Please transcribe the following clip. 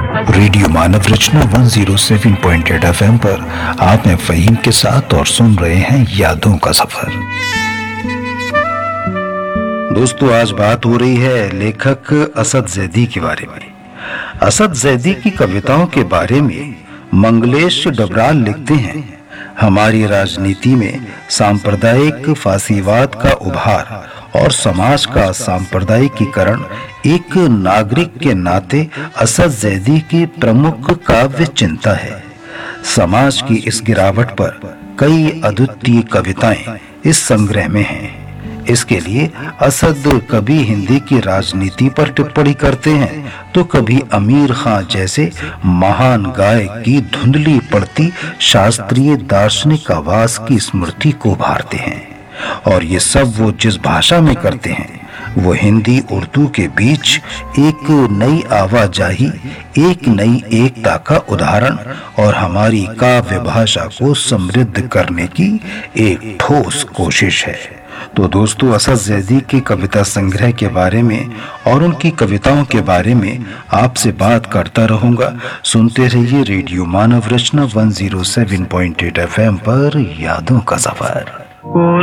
Radio मानव रचना 107.8 FM पर आप हैं फहीम के साथ और सुन रहे हैं यादों का सफर। दोस्तों, आज बात हो रही है लेखक असद ज़ैदी के बारे में। असद ज़ैदी की कविताओं के बारे में मंगलेश डबराल लिखते हैं, हमारी राजनीति में सांप्रदायिक फासीवाद का उभार और समाज का सांप्रदायिकीकरण एक नागरिक के नाते असद ज़ैदी की प्रमुख काव्य चिंता है। समाज की इस गिरावट पर कई अद्वितीय कविताएं इस संग्रह में हैं। इसके लिए असद कभी हिंदी की राजनीति पर टिप्पणी करते हैं तो कभी आमिर खान जैसे महान गायक की धुंधली पड़ती शास्त्रीय दार्शनिक आवाज की स्मृति को उभारते हैं। और ये सब वो जिस भाषा में करते हैं वो हिंदी उर्दू के बीच एक नई आवाजाही, एक नई एकता का उदाहरण और हमारी काव्य भाषा को समृद्ध करने की एक ठोस कोशिश है। तो दोस्तों, असद ज़ैदी की कविता संग्रह के बारे में और उनकी कविताओं के बारे में आपसे बात करता रहूंगा। सुनते रहिए रेडियो मानव रचना 107.8 FM पर यादों का सफर।